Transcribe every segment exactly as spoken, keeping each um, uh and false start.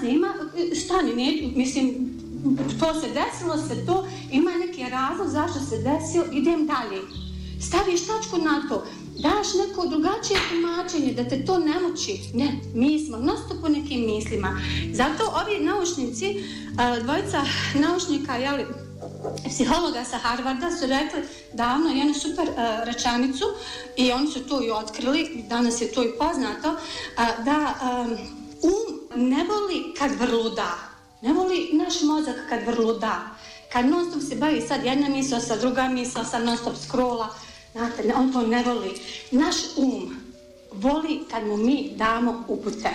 nema, stani, ne, mislim, to se desilo se to, ima neki razlog zašto se desilo, idem dalje. Staviš tačku na to, daš neko drugačije tumačenje, da te to ne muči. Ne, mi smo nosto po nekim mislima. Zato ovi naučnici, dvojica naučnika, jeli, psihologa sa Harvarda su rekli davno jednu super uh, rečanicu i oni su to i otkrili, danas je to i poznato, uh, da um, um ne voli kad vrluda, ne voli naš mozak kad vrluda, kad non stop se bavi sad jedna misao sa druga misao, sa non stop scrolla, znate, on to ne voli. Naš um voli kad mu mi damo upute.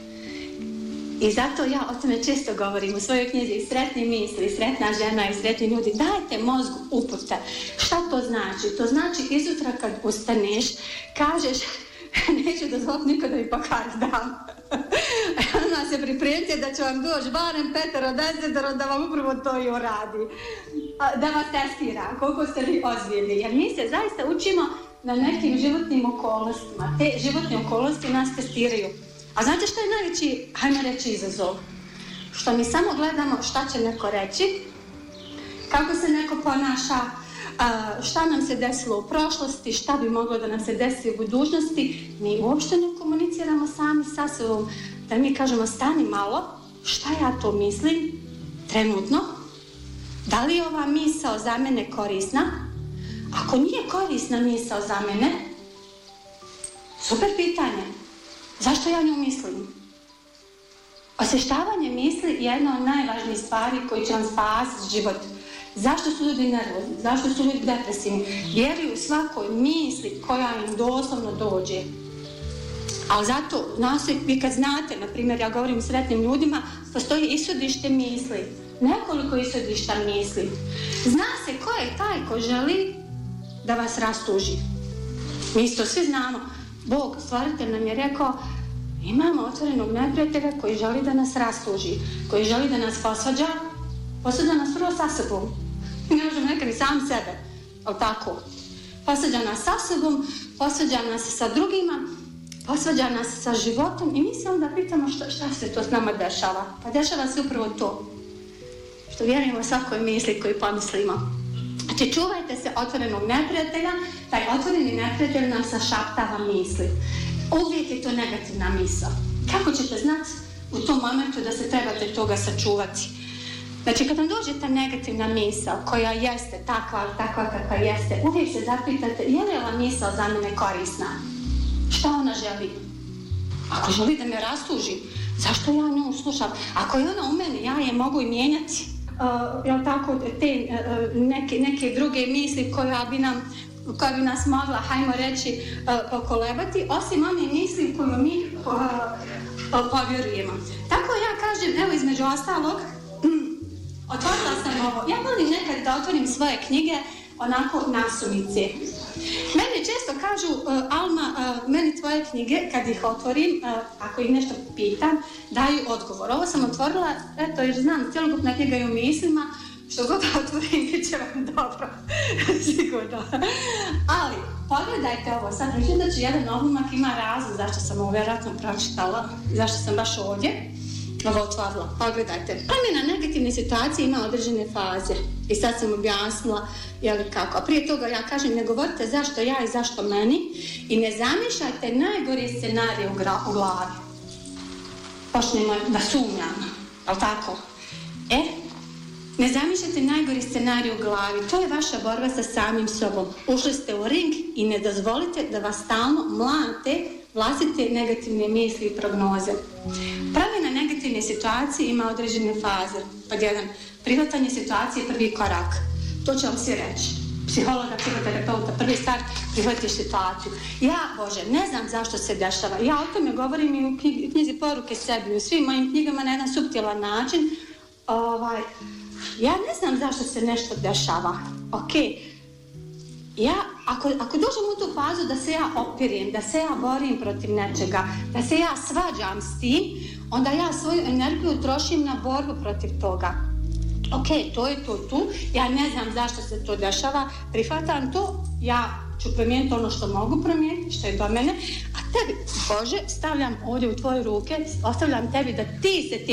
I zato ja o tome često govorim u svojoj knjizi Sretni misli, sretna žena i sretni ljudi. Dajte mozgu upute. Šta to znači? To znači izutra kad ustaneš, kažeš neću dozvoliti niko da mi pokari dan. Onda se pripremite da će vam doći barem petero, desetero da vam upravo to i uradi. Da vas testira koliko ste vi ozbiljni. Jer mi se zaista učimo na nekim životnim okolnostima. Te životne okolnosti nas testiraju. A znate što je najveći, hajmo reći, izazov? Što mi samo gledamo šta će neko reći, kako se neko ponaša, šta nam se desilo u prošlosti, šta bi moglo da nam se desi u budućnosti. Mi uopšte ne komuniciramo sami sa sobom, da mi kažemo stani malo, šta ja to mislim trenutno, da li je ova misao za mene korisna? Ako nije korisna misao za mene, super pitanje. Zašto ja nju mislim? Osvještavanje misli je jedna od najvažnijih stvari koji će vam spasiti život. Zašto su ljudi nervozni? Zašto su ljudi depresivni? Vjeruju u svakoj misli koja im doslovno dođe. Ali zato, nasoj, vi kad znate, na primjer, ja govorim sretnim ljudima, postoji ishodište misli. Nekoliko ishodišta misli. Zna se ko je taj ko želi da vas rastuži. Mi isto svi znamo. Bog, stvaritelj, nam je rekao, imamo otvorenog neprijatelja koji želi da nas rastuži, koji želi da nas posvađa, posvađa nas prvo sa sobom. Ne možemo nekad i sam sebe, ali tako. Posvađa nas sa sobom, posvađa nas sa drugima, posvađa nas sa životom i mi se onda pitamo šta, šta se to s nama dešava. Pa dešava se upravo to, što vjerujemo svakoj misli koju pomislimo. Znači, čuvajte se otvorenog neprijatelja, taj otvoreni neprijatelj nam sašaptava misli. Uvijek je to negativna misao. Kako ćete znati u tom momentu da se trebate toga sačuvati? Znači, kad vam dođe ta negativna misao koja jeste takva, takva kakva jeste, uvijek se zapitate, je li ova misao za mene korisna? Šta ona želi? Ako želi da me rastuži, zašto ja nju slušam? Ako je ona u meni, ja je mogu i mijenjati. Uh, jel tako, te uh, neke, neke druge misli koja bi nam koja bi nas mogla, hajmo reći, uh, pokolebati, osim one misli koju mi uh, uh, povjerujemo. Tako ja kažem, evo između ostalog, mm, otvorila sam ovo. Ja volim nekad da otvorim svoje knjige onako nasumice. Meni često kažu, uh, Alma, uh, meni tvoje knjige, kad ih otvorim, uh, ako ih nešto pitam, daju odgovor. Ovo sam otvorila, eto, jer znam, cjelokupna knjiga je u mislima, što god otvorim, bit će vam dobro, sigurno. Ali, pogledajte ovo, sad mislim da će jedan obumak ima razlog zašto sam ovo vjerojatno pročitala, zašto sam baš ovdje ovo otvorila. Pogledajte. Promjena negativne situacije ima određene faze. I sad sam objasnila, jeli kako. A prije toga ja kažem, ne govorite zašto ja i zašto meni i ne zamišljajte najgori scenarij u, gra- u glavi. Počnemo da sumnjamo, ali tako? E, ne zamišljajte najgori scenarij u glavi. To je vaša borba sa samim sobom. Ušli ste u ring i ne dozvolite da vas stalno mlate vlastite negativne misli i prognoze. Promjena negativne situacije ima određene faze. Pod jedan, prihvatanje situacije je prvi korak. To će vam svi reći. Psihologa, psihoterapeuta, prvi stvar, prihvatiš situaciju. Ja, Bože, ne znam zašto se dešava. Ja o tome govorim i u knjizi, knjizi poruke sebi, u svim mojim knjigama na jedan suptilan način. Ovaj, ja ne znam zašto se nešto dešava. Okej. Okay. Ja, ako, ako dođem u tu fazu da se ja opirim, da se ja borim protiv nečega, da se ja svađam s tim, onda ja svoju energiju trošim na borbu protiv toga. Ok, to je to tu, ja ne znam zašto se to dešava, prihvatam to, ja ću promijeniti ono što mogu promijeniti, što je do mene, a tebi, Bože, stavljam ovdje u tvoje ruke, ostavljam tebi da ti se ti